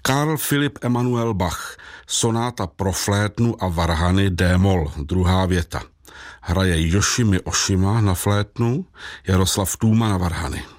Karl Philipp Emanuel Bach, sonáta pro flétnu a varhany d-moll, druhá věta. Hraje Yoshimi Oshima na flétnu, Jaroslav Tůma na varhany.